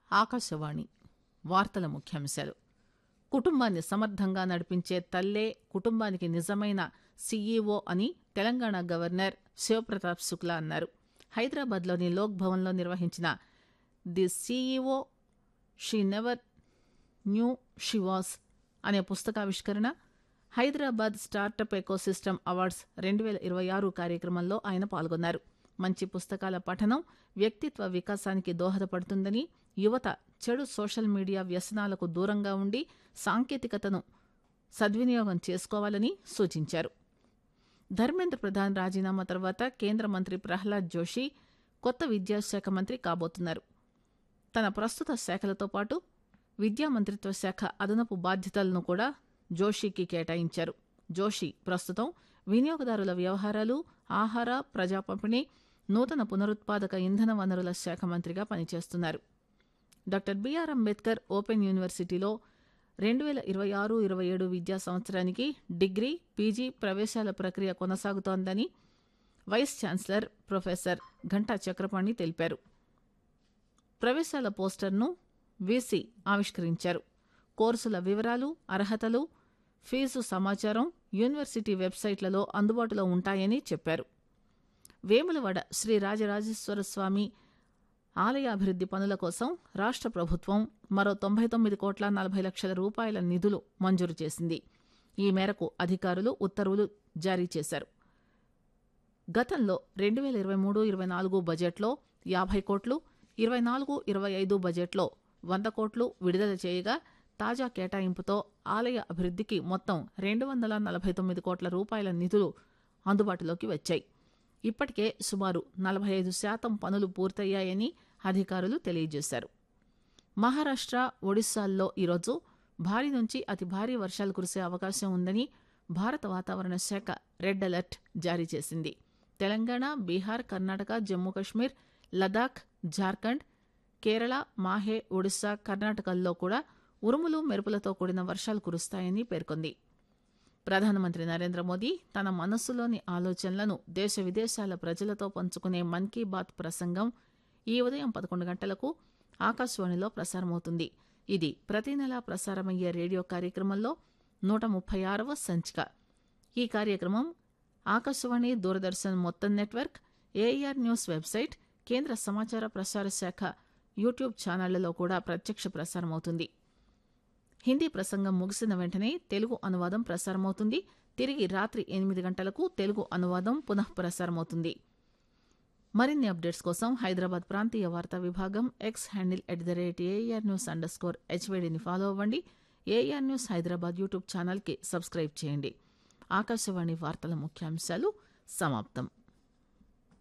ఆకాశవాణి వార్తల ముఖ్యాంశాలు. కుటుంబాన్ని సమర్థంగా నడిపించే తల్లే కుటుంబానికి నిజమైన సీఈఓ అని తెలంగాణ గవర్నర్ శివప్రతాప్ శుక్లా అన్నారు. హైదరాబాద్లోని లోక్ భవన్లో నిర్వహించిన the CEO she never knew she was అనే పుస్తకావిష్కరణ, హైదరాబాద్ స్టార్టప్ ఎకోసిస్టమ్ అవార్డ్స్ 2026 కార్యక్రమంలో ఆయన పాల్గొన్నారు. మంచి పుస్తకాల పఠనం వ్యక్తిత్వ వికాసానికి దోహదపడుతుందని, యువత చెడు సోషల్ మీడియా వ్యసనాలకు దూరంగా ఉండి సాంకేతికతను సద్వినియోగం చేసుకోవాలని సూచించారు. ధర్మేంద్ర ప్రధాన్ రాజీనామా తర్వాత కేంద్ర మంత్రి ప్రహ్లాద్ జోషి కొత్త విద్యాశాఖ మంత్రి కాబోతున్నారు. తన ప్రస్తుత శాఖలతో పాటు విద్యా మంత్రిత్వ శాఖ అదనపు బాధ్యతలను కూడా జోషికి కేటాయించారు. జోషి ప్రస్తుతం వినియోగదారుల వ్యవహారాలు, ఆహార, ప్రజా పంపిణీ, నూతన పునరుత్పాదక ఇంధన వనరుల శాఖ మంత్రిగా పనిచేస్తున్నారు. డాక్టర్ బిఆర్ అంబేద్కర్ ఓపెన్ యూనివర్సిటీలో 2026-27 విద్యా సంవత్సరానికి డిగ్రీ, పీజీ ప్రవేశాల ప్రక్రియ కొనసాగుతోందని వైస్ ఛాన్సలర్ ప్రొఫెసర్ ఘంటా చక్రపాణి తెలిపారు. ప్రవేశాల పోస్టర్ను వీసీ ఆవిష్కరించారు. కోర్సుల వివరాలు, అర్హతలు, ఫీజు సమాచారం యూనివర్సిటీ వెబ్సైట్లలో అందుబాటులో ఉంటాయని చెప్పారు. వేములవాడ శ్రీ రాజరాజేశ్వర స్వామి ఆలయ అభివృద్ది పనుల కోసం రాష్ట్ర ప్రభుత్వం మరో 99,40,00,000 రూపాయల నిధులు మంజూరు చేసింది. ఈ మేరకు అధికారులు ఉత్తర్వులు జారీ చేశారు. గతంలో 2023-24 బడ్జెట్లో 50 కోట్లు, 24-25 బడ్జెట్లో 100 కోట్లు విడుదల చేయగా, తాజా కేటాయింపుతో ఆలయ అభివృద్దికి మొత్తం 249 కోట్ల రూపాయల నిధులు అందుబాటులోకి వచ్చాయి. ఇప్పటికే సుమారు 45% పనులు పూర్తయ్యాయని అధికారులు తెలియజేశారు. మహారాష్ట్ర, ఒడిశాల్లో ఈరోజు భారీ నుంచి అతి భారీ వర్షాలు కురిసే అవకాశం ఉందని భారత వాతావరణ శాఖ రెడ్ అలర్ట్ జారీ చేసింది. తెలంగాణ, బీహార్, కర్ణాటక, జమ్మూ కశ్మీర్, లదాఖ్, జార్ఖండ్, కేరళ, మాహే, ఒడిశా, కర్ణాటకల్లో కూడా ఉరుములు, మెరుపులతో కూడిన వర్షాలు కురుస్తాయని పేర్కొంది. ప్రధానమంత్రి నరేంద్ర మోదీ తన మనస్సులోని ఆలోచనలను దేశ విదేశాల ప్రజలతో పంచుకునే మన్ కీ బాత్ ప్రసంగం ఈ ఉదయం 11 గంటలకు ఆకాశవాణిలో ప్రసారమవుతుంది. ఇది ప్రతి నెలా ప్రసారమయ్యే రేడియో కార్యక్రమంలో 136వ సంచిక. ఈ కార్యక్రమం ఆకాశవాణి, దూరదర్శన్ మొత్తం నెట్వర్క్, ఏఆర్ న్యూస్ వెబ్సైట్, కేంద్ర సమాచార ప్రసార శాఖ యూట్యూబ్ ఛానళ్లలో కూడా ప్రత్యక్ష ప్రసారమవుతుంది. హిందీ ప్రసంగం ముగిసిన వెంటనే తెలుగు అనువాదం ప్రసారమవుతుంది. తిరిగి రాత్రి 8 గంటలకు తెలుగు అనువాదం పునః ప్రసారమవుతుంది. మరిన్ని అప్డేట్స్ కోసం హైదరాబాద్ ప్రాంతీయ వార్తా విభాగం ఎక్స్ హ్యాండిల్ @ARNews_HVDని ఫాలో అవ్వండి. ఏఆర్ న్యూస్ హైదరాబాద్ యూట్యూబ్ ఛానల్కి సబ్స్క్రైబ్ చేయండి. ఆకాశవాణి వార్తల ముఖ్యాంశాలు సమాప్తం.